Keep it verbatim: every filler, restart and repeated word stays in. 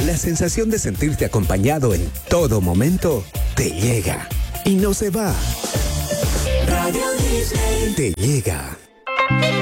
La sensación de sentirte acompañado en todo momento te llega y no se va. Radio Disney te llega.